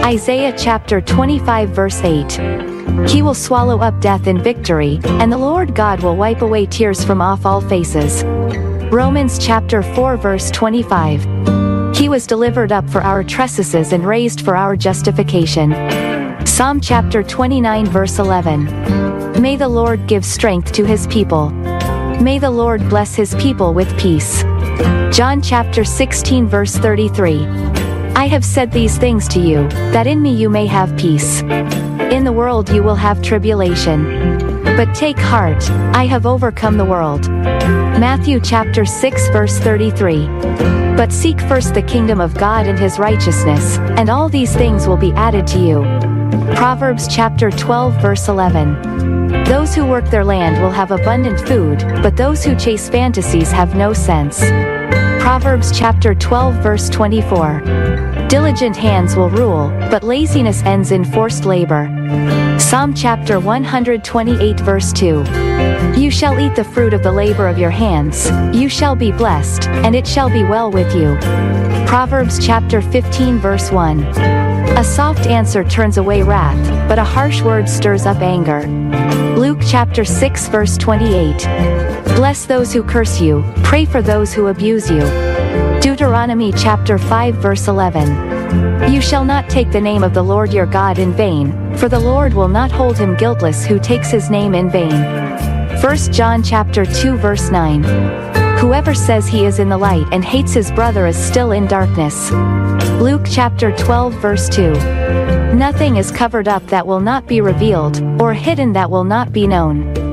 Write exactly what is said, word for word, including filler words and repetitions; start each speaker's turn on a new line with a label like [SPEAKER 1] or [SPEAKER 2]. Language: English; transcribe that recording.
[SPEAKER 1] Isaiah chapter twenty-five verse eight. He will swallow up death in victory, and the Lord God will wipe away tears from off all faces. Romans chapter four verse twenty-five. He was delivered up for our trespasses and raised for our justification. Psalm chapter twenty-nine verse eleven. May the Lord give strength to his people. May the Lord bless his people with peace. John chapter sixteen verse thirty-three. I have said these things to you, that in me you may have peace. In the world you will have tribulation. But take heart, I have overcome the world. Matthew chapter six verse thirty-three. But seek first the kingdom of God and his righteousness, and all these things will be added to you. Proverbs chapter twelve verse eleven. Those who work their land will have abundant food, but those who chase fantasies have no sense. Proverbs chapter twelve verse twenty-four. Diligent hands will rule, but laziness ends in forced labor. Psalm chapter one hundred twenty-eight verse two. You shall eat the fruit of the labor of your hands, you shall be blessed, and it shall be well with you. Proverbs chapter fifteen verse one. A soft answer turns away wrath, but a harsh word stirs up anger. Luke chapter six verse twenty-eight. Bless those who curse you, pray for those who abuse you. Deuteronomy chapter five verse eleven. You shall not take the name of the Lord your God in vain, for the Lord will not hold him guiltless who takes his name in vain. First John chapter two verse nine. Whoever says he is in the light and hates his brother is still in darkness. Luke chapter twelve verse two. Nothing is covered up that will not be revealed, or hidden that will not be known.